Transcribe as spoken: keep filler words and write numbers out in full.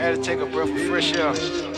had to take a breath of fresh air.